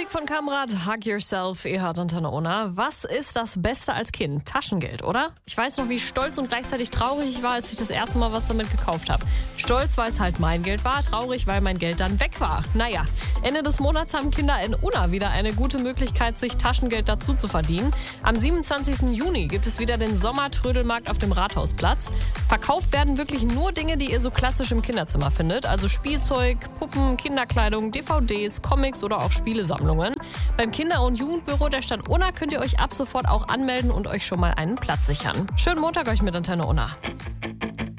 Musik von Kamrat, Hug Yourself, ihr hört Antenne Unna. Was ist das Beste als Kind? Taschengeld, oder? Ich weiß noch, wie stolz und gleichzeitig traurig ich war, als ich das erste Mal was damit gekauft habe. Stolz, weil es halt mein Geld war, traurig, weil mein Geld dann weg war. Naja, Ende des Monats haben Kinder in Unna wieder eine gute Möglichkeit, sich Taschengeld dazu zu verdienen. Am 27. Juni gibt es wieder den Sommertrödelmarkt auf dem Rathausplatz. Verkauft werden wirklich nur Dinge, die ihr so klassisch im Kinderzimmer findet. Also Spielzeug, Puppen, Kinderkleidung, DVDs, Comics oder auch Spielesammlungen. Beim Kinder- und Jugendbüro der Stadt Unna könnt ihr euch ab sofort auch anmelden und euch schon mal einen Platz sichern. Schönen Montag euch mit Antenne Unna.